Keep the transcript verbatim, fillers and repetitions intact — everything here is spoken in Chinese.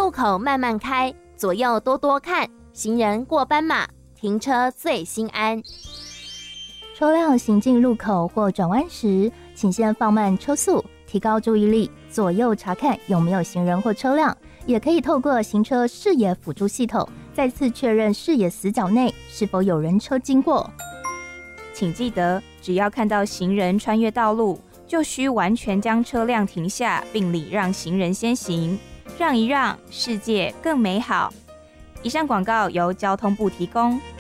路口慢慢开，左右多多看，行人过斑马，停车最心安。 车辆行进路口或转弯时，请先放慢车速，提高注意力，左右查看有没有行人或车辆，也可以透过行车视野辅助系统，再次确认视野死角内是否有人车经过。 请记得，只要看到行人穿越道路，就需完全将车辆停下，并礼让行人先行，让一让，世界更美好。以上广告由交通部提供。